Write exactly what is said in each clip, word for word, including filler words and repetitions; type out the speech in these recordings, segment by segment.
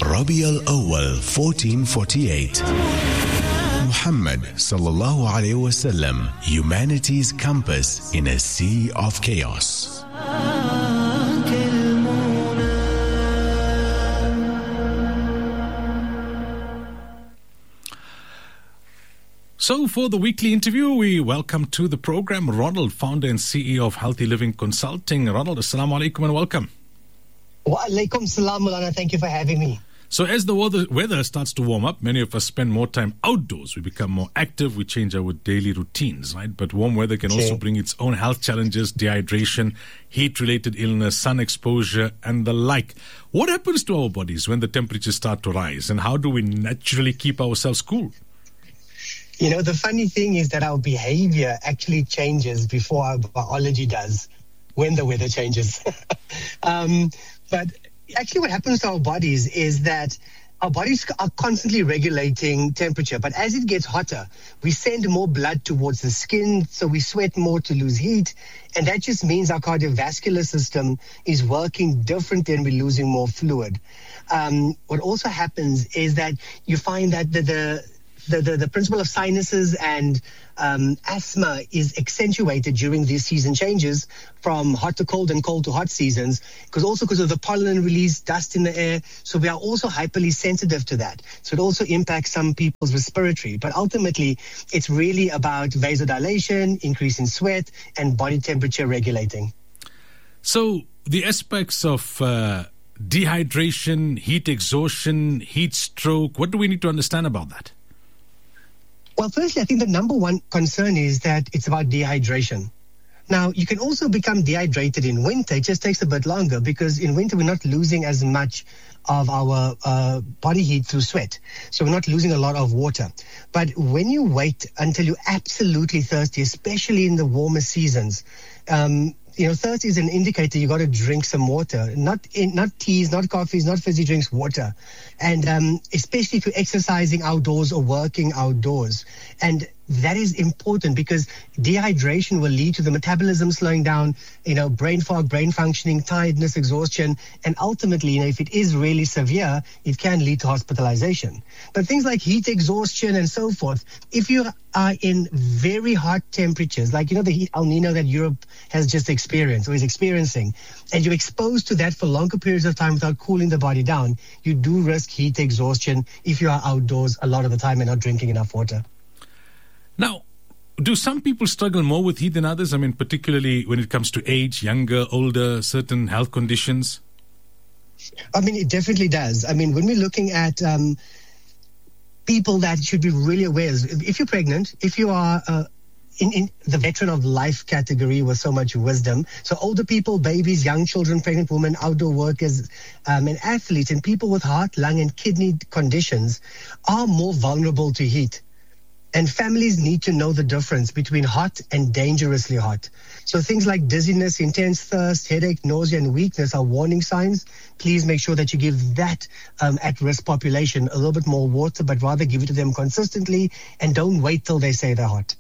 Rabi al-Awwal fourteen forty-eight. Muhammad sallallahu alayhi wasallam, humanity's compass in a sea of chaos. So for the weekly interview, we welcome to the program Ronald, founder and C E O of Healthy Living Consulting. Ronald, assalamu alaikum and welcome. Wa alaikum salam, Mulana. Thank you for having me. So as the weather, weather starts to warm up, many of us spend more time outdoors. We become more active. We change our daily routines, right? But warm weather can Okay. also bring its own health challenges, dehydration, heat-related illness, sun exposure, and the like. What happens to our bodies when the temperatures start to rise? And how do we naturally keep ourselves cool? You know, the funny thing is that our behavior actually changes before our biology does when the weather changes. um, but actually what happens to our bodies is that our bodies are constantly regulating temperature. But as it gets hotter, we send more blood towards the skin, so we sweat more to lose heat. And that just means our cardiovascular system is working different and we're losing more fluid. Um, what also happens is that you find that the, the The, the, the principle of sinuses and um, asthma is accentuated during these season changes from hot to cold and cold to hot seasons, because also because of the pollen release, dust in the air. So we are also hyperly sensitive to that. So it also impacts some people's respiratory. But ultimately, it's really about vasodilation, increase in sweat, and body temperature regulating. So the aspects of uh, dehydration, heat exhaustion, heat stroke, what do we need to understand about that? Well, firstly, I think the number one concern is that it's about dehydration. Now, you can also become dehydrated in winter. It just takes a bit longer because in winter we're not losing as much of our uh, body heat through sweat. So we're not losing a lot of water. But when you wait until you're absolutely thirsty, especially in the warmer seasons, um, you know, thirst is an indicator you got to drink some water, not in, not teas, not coffees, not fizzy drinks, water. And um, especially if you're exercising outdoors or working outdoors. And that is important because dehydration will lead to the metabolism slowing down, you know, brain fog, brain functioning, tiredness, exhaustion. And ultimately, you know, if it is really severe, it can lead to hospitalization. But things like heat exhaustion and so forth, if you are in very hot temperatures, like, you know, the heat El Nino that Europe has just experienced or is experiencing, and you're exposed to that for longer periods of time without cooling the body down, you do risk heat exhaustion if you are outdoors a lot of the time and not drinking enough water. Now, do some people struggle more with heat than others? I mean, particularly when it comes to age, younger, older, certain health conditions? I mean, it definitely does. I mean, when we're looking at um, people that should be really aware, if you're pregnant, if you are uh, in, in the veteran of life category with so much wisdom, so older people, babies, young children, pregnant women, outdoor workers, um, and athletes, and people with heart, lung, and kidney conditions are more vulnerable to heat. And families need to know the difference between hot and dangerously hot. So things like dizziness, intense thirst, headache, nausea, and weakness are warning signs. Please make sure that you give that um, at-risk population a little bit more water, but rather give it to them consistently and don't wait till they say they're hot.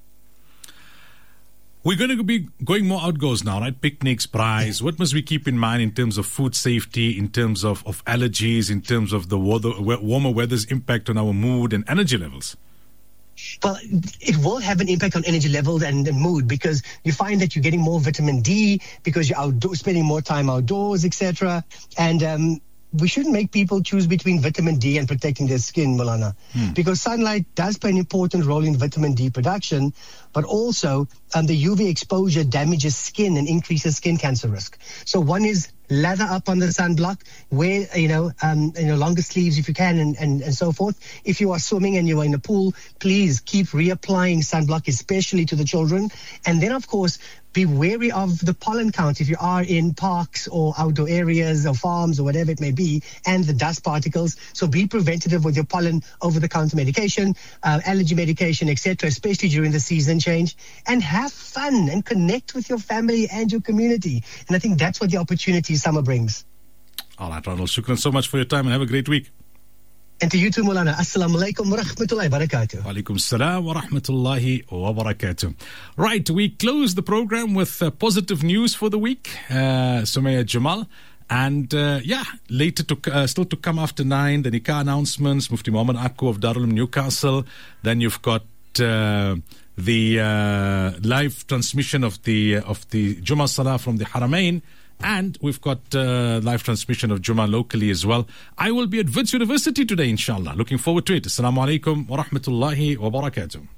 We're going to be going more outdoors now, right? Picnics, braais. What must we keep in mind in terms of food safety, in terms of, of allergies, in terms of the weather, warmer weather's impact on our mood and energy levels? Well, it will have an impact on energy levels and, and mood because you find that you're getting more vitamin D because you're outdoor, spending more time outdoors, et cetera. And um, we shouldn't make people choose between vitamin D and protecting their skin, Mulana, hmm. because sunlight does play an important role in vitamin D production, but also um, the U V exposure damages skin and increases skin cancer risk. So one is lather up on the sunblock, wear, you know, um, you know, longer sleeves if you can, and, and, and so forth. If you are swimming and you are in a pool, please keep reapplying sunblock, especially to the children. And then, of course, be wary of the pollen count if you are in parks or outdoor areas or farms or whatever it may be, and the dust particles. So be preventative with your pollen over-the-counter medication, uh, allergy medication, et cetera, especially during the season change. And have fun and connect with your family and your community. And I think that's what the opportunity summer brings. All right, Ronald. Shukran so much for your time and have a great week. And to you too, Mulana. Assalamu alaikum wa rahmatullahi wa barakatuh. Wa alaikum salam wa rahmatullahi wa barakatuh. Right, we close the program with uh, positive news for the week. Uh, Sumaya Jamal And uh, yeah, later to uh, still to come after nine, the Nikah announcements, Mufti Muhammad Akku of Darul Uloom Newcastle. Then you've got uh, the uh, live transmission of the of the Jummah Salah from the Haramain. And we've got uh, live transmission of Jummah locally as well. I will be at Wits University today, inshallah. Looking forward to it. Assalamu alaikum wa rahmatullahi wa barakatuh.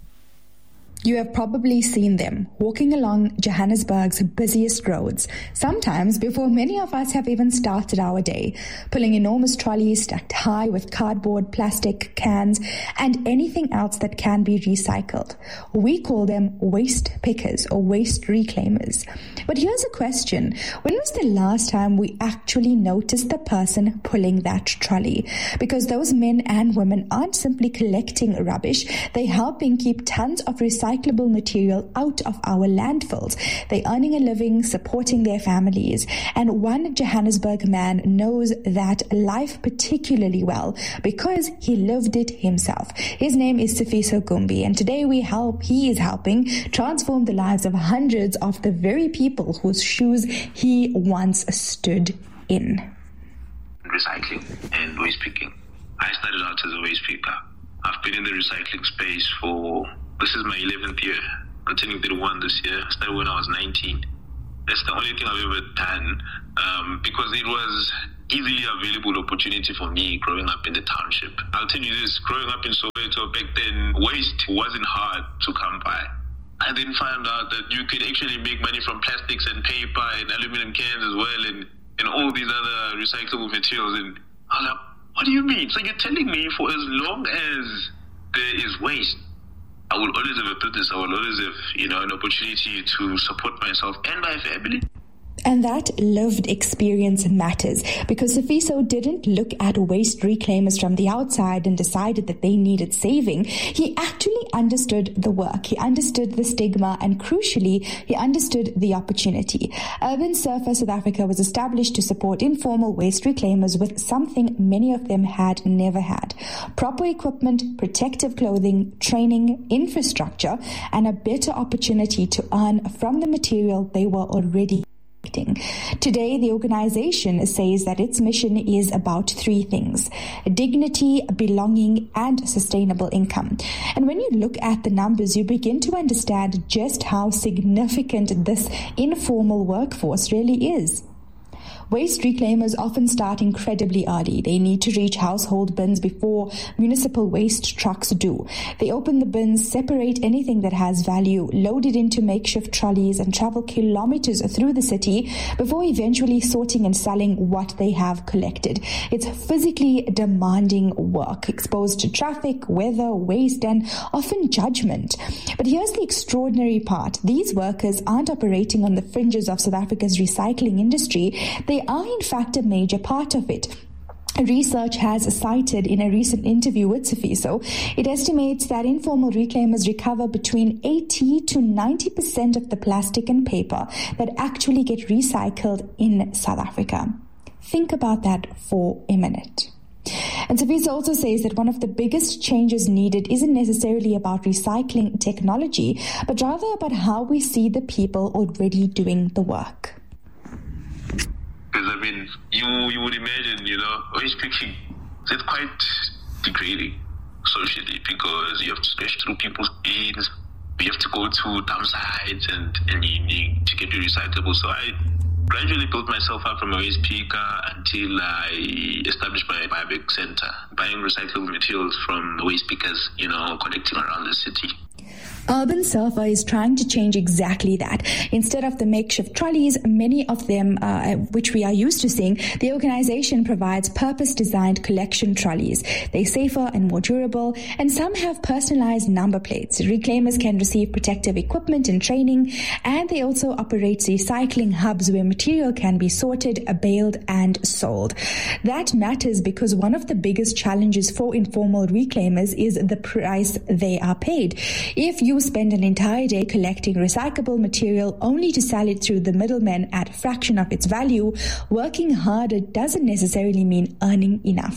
You have probably seen them walking along Johannesburg's busiest roads, sometimes before many of us have even started our day, pulling enormous trolleys stacked high with cardboard, plastic, cans, and anything else that can be recycled. We call them waste pickers or waste reclaimers. But here's a question. When was the last time we actually noticed the person pulling that trolley? Because those men and women aren't simply collecting rubbish, they're helping keep tons of recyclable material out of our landfills. They're earning a living, supporting their families. And one Johannesburg man knows that life particularly well because he lived it himself. His name is Sifiso Gumbi, and today we help, he is helping transform the lives of hundreds of the very people whose shoes he once stood in. Recycling and waste picking. I started out as a waste picker. I've been in the recycling space for This is my eleventh year. I'm turning thirty-one this year. I started when I was nineteen. That's the only thing I've ever done um, because it was easily available opportunity for me growing up in the township. I'll tell you this, growing up in Soweto back then, waste wasn't hard to come by. I then found out that you could actually make money from plastics and paper and aluminum cans as well and, and all these other recyclable materials. And I was like, what do you mean? So you're telling me for as long as there is waste, I will always have a purpose. I will always have, you know, an opportunity to support myself and my family. And that lived experience matters because Sifiso didn't look at waste reclaimers from the outside and decided that they needed saving. He actually understood the work. He understood the stigma and crucially, he understood the opportunity. Urban Surfer South Africa was established to support informal waste reclaimers with something many of them had never had. Proper equipment, protective clothing, training, infrastructure, and a better opportunity to earn from the material they were already. Today, the organization says that its mission is about three things: dignity, belonging, and sustainable income. And when you look at the numbers, you begin to understand just how significant this informal workforce really is. Waste reclaimers often start incredibly early. They need to reach household bins before municipal waste trucks do. They open the bins, separate anything that has value, load it into makeshift trolleys, and travel kilometers through the city before eventually sorting and selling what they have collected. It's physically demanding work, exposed to traffic, weather, waste, and often judgment. But here's the extraordinary part. These workers aren't operating on the fringes of South Africa's recycling industry. They are in fact a major part of it. Research has cited in a recent interview with Sifiso, it estimates that informal reclaimers recover between eighty to ninety percent of the plastic and paper that actually get recycled in South Africa. Think about that for a minute. And Sifiso also says that one of the biggest changes needed isn't necessarily about recycling technology, but rather about how we see the people already doing the work. Because, I mean, you you would imagine, you know, waste picking, it's quite degrading socially because you have to scratch through people's bins, you have to go to dump sites and, and you need to get your recyclable. So I gradually built myself up from a waste picker until I established my buyback center, buying recyclable materials from waste pickers, you know, collecting around the city. Urban Surfer is trying to change exactly that. Instead of the makeshift trolleys, many of them, uh, which we are used to seeing, the organization provides purpose-designed collection trolleys. They're safer and more durable, and some have personalized number plates. Reclaimers can receive protective equipment and training, and they also operate recycling hubs where material can be sorted, baled, and sold. That matters because one of the biggest challenges for informal reclaimers is the price they are paid. If you spend an entire day collecting recyclable material only to sell it through the middlemen at a fraction of its value, working harder doesn't necessarily mean earning enough.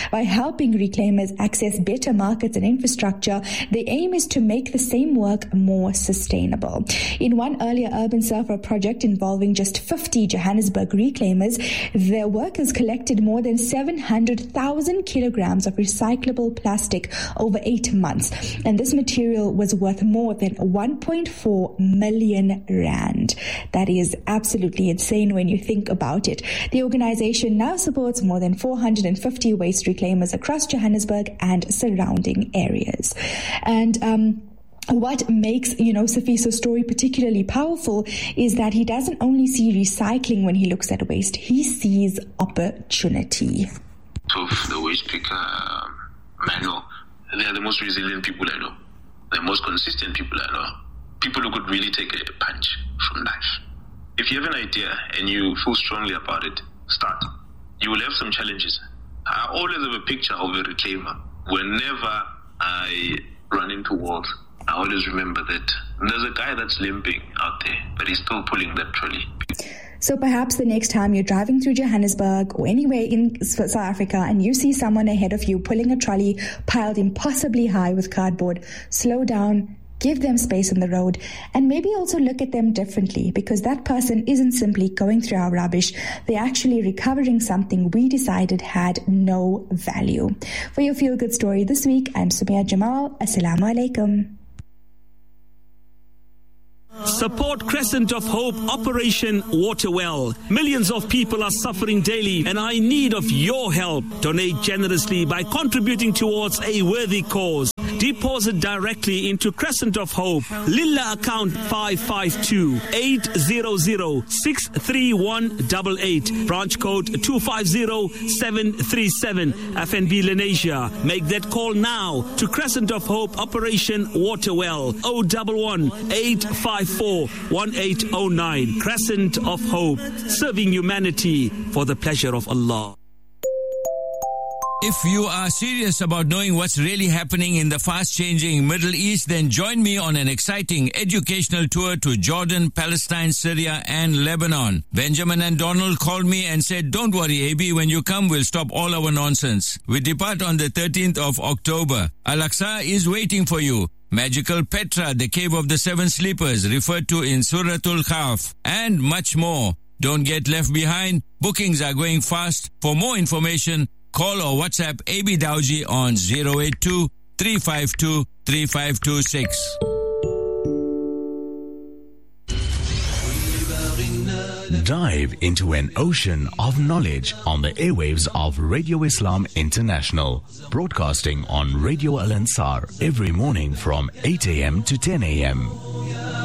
By helping reclaimers access better markets and infrastructure, the aim is to make the same work more sustainable. In one earlier Urban Surfer project involving just fifty Johannesburg reclaimers, the workers collected more than seven hundred thousand kilograms of recyclable plastic over eight months. And this material was worth more than one point four million rand. That is absolutely insane when you think about it. The organization now supports more than four hundred fifty waste reclaimers across Johannesburg and surrounding areas. And um what makes, you know, Sifiso's story particularly powerful is that he doesn't only see recycling when he looks at waste, he sees opportunity. Of the waste picker manual, they are the most resilient people I know, the most consistent people I know, people who could really take a punch from life. If you have an idea and you feel strongly about it, start. You will have some challenges. I always have a picture of a reclaimer. Whenever I run into walls, I always remember that there's a guy that's limping out there, but he's still pulling that trolley. So perhaps the next time you're driving through Johannesburg or anywhere in South Africa and you see someone ahead of you pulling a trolley piled impossibly high with cardboard, slow down, give them space on the road, and maybe also look at them differently, because that person isn't simply going through our rubbish, they're actually recovering something we decided had no value. For your feel-good story this week, I'm Sumia Jamal. Assalamu alaikum. Support Crescent of Hope Operation Waterwell. Millions of people are suffering daily and are in need of your help. Donate generously by contributing towards a worthy cause. Deposit directly into Crescent of Hope, Lilla account five five two, eight zero zero, six three one eight eight, branch code two five zero, seven three seven, F N B Lenasia. Make that call now to Crescent of Hope Operation Waterwell, zero one one, eight five four, one eight zero nine. Crescent of Hope, serving humanity for the pleasure of Allah. If you are serious about knowing what's really happening in the fast-changing Middle East, then join me on an exciting educational tour to Jordan, Palestine, Syria, and Lebanon. Benjamin and Donald called me and said, "Don't worry, A B, when you come, we'll stop all our nonsense." We depart on the thirteenth of October. Al-Aqsa is waiting for you. Magical Petra, the cave of the seven sleepers, referred to in Suratul Kahf, and much more. Don't get left behind. Bookings are going fast. For more information, call or WhatsApp A B Dawji on zero eight two, three five two, three five two six. Dive into an ocean of knowledge on the airwaves of Radio Islam International, broadcasting on Radio Al Ansar every morning from eight a.m. to ten a.m.